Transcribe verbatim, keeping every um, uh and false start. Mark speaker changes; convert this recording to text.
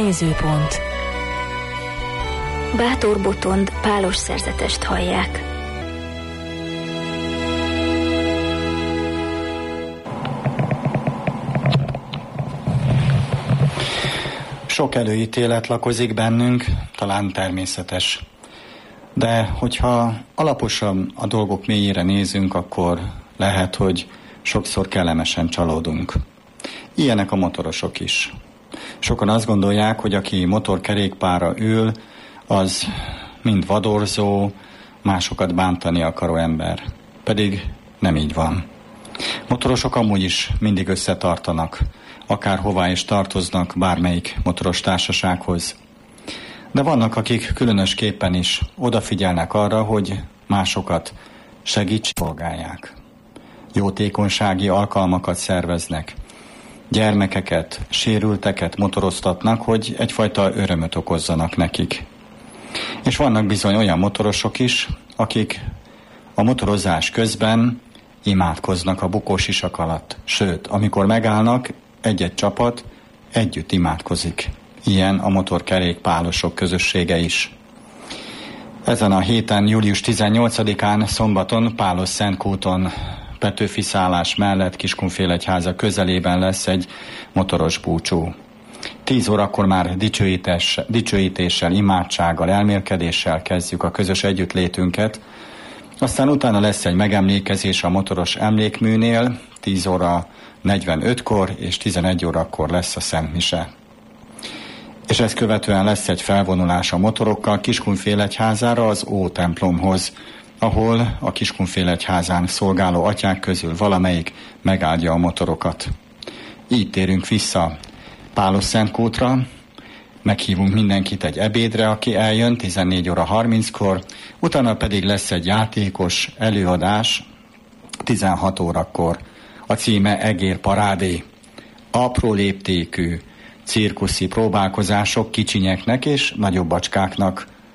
Speaker 1: Nézőpont.
Speaker 2: Bátor Botond pálos szerzetest hallják.
Speaker 3: Sok előítélet lakozik bennünk, talán természetes. De hogyha alaposan a dolgok mélyére nézünk, akkor lehet, hogy sokszor kellemesen csalódunk. Ilyenek a motorosok is. Sokan azt gondolják, hogy aki motorkerékpárra ül, az mind vadorzó, másokat bántani akaró ember. Pedig nem így van. Motorosok amúgy is mindig összetartanak, akárhová is tartoznak bármelyik motoros társasághoz. De vannak, akik különösképpen is odafigyelnek arra, hogy másokat segítségolgálják. Jótékonysági alkalmakat szerveznek, gyermekeket, sérülteket motoroztatnak, hogy egyfajta örömöt okozzanak nekik. És vannak bizony olyan motorosok is, akik a motorozás közben imádkoznak a bukósisak alatt. Sőt, amikor megállnak, egy-egy csapat együtt imádkozik. Ilyen a motorkerékpárosok közössége is. Ezen a héten, július tizennyolcadikán szombaton Pálos-Szentkúton Petőfi szállás mellett Kiskunfélegyháza közelében lesz egy motoros búcsú. Tíz órakor már dicsőítés, dicsőítéssel, imádsággal, elmélkedéssel kezdjük a közös együttlétünket. Aztán utána lesz egy megemlékezés a motoros emlékműnél, tíz óra negyvenötkor és tizenegy órakor lesz a szentmise. És ezt követően lesz egy felvonulás a motorokkal Kiskunfélegyházára, az Ó templomhoz, ahol a Kiskunfélegyházán szolgáló atyák közül valamelyik megáldja a motorokat. Így térünk vissza Pálos-Szentkútra, meghívunk mindenkit egy ebédre, aki eljön tizennégy óra harminckor, utána pedig lesz egy játékos előadás tizenhat órakor. A címe Egér parádé. Apró léptékű cirkuszi próbálkozások kicsinyeknek és nagyobb bacskáknak.